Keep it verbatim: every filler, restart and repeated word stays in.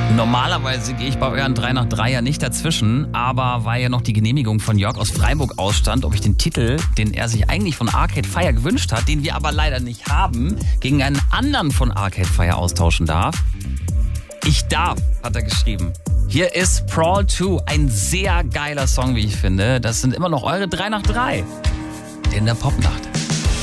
Normalerweise gehe ich bei euren drei nach drei ja nicht dazwischen, aber weil ja noch die Genehmigung von Jörg aus Freiburg ausstand, ob ich den Titel, den er sich eigentlich von Arcade Fire gewünscht hat, den wir aber leider nicht haben, gegen einen anderen von Arcade Fire austauschen darf. Ich darf, hat er geschrieben. Hier ist Brawl zwei, ein sehr geiler Song, wie ich finde. Das sind immer noch eure drei nach drei in der Popnacht.